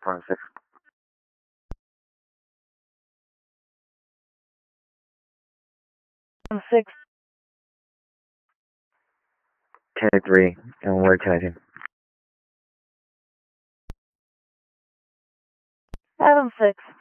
Front 6. Front 6. Tag 3, and we're tagging. Adam 6.